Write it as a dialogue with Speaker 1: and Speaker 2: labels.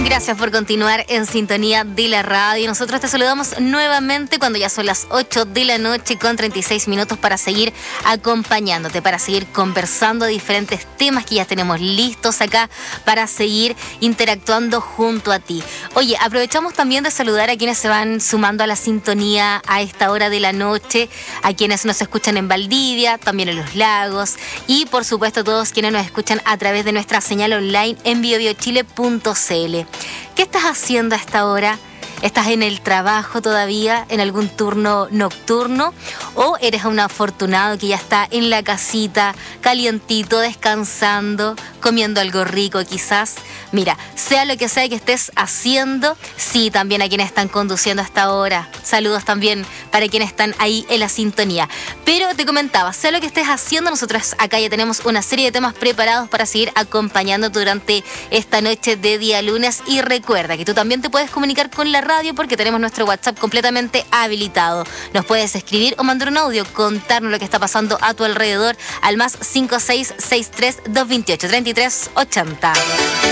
Speaker 1: Gracias por continuar en sintonía de la radio. Nosotros te saludamos nuevamente cuando ya son las 8 de la noche con 36 minutos para seguir acompañándote, para seguir conversando diferentes temas que ya tenemos listos acá para seguir interactuando junto a ti. Oye, aprovechamos también de saludar a quienes se van sumando a la sintonía a esta hora de la noche, a quienes nos escuchan en Valdivia, también en Los Lagos y por supuesto a todos quienes nos escuchan a través de nuestra señal online en biobiochile.cl. ¿Qué estás haciendo a esta hora? ¿Estás en el trabajo todavía, en algún turno nocturno? ¿O eres un afortunado que ya está en la casita, calientito, descansando, comiendo algo rico quizás? Mira, sea lo que sea que estés haciendo, sí, también a quienes están conduciendo hasta ahora. Saludos también para quienes están ahí en la sintonía. Pero te comentaba, sea lo que estés haciendo, nosotros acá ya tenemos una serie de temas preparados para seguir acompañándote durante esta noche de día lunes. Y recuerda que tú también te puedes comunicar con la radio porque tenemos nuestro WhatsApp completamente habilitado. Nos puedes escribir o mandar un audio, contarnos lo que está pasando a tu alrededor al más 5663 228 3380.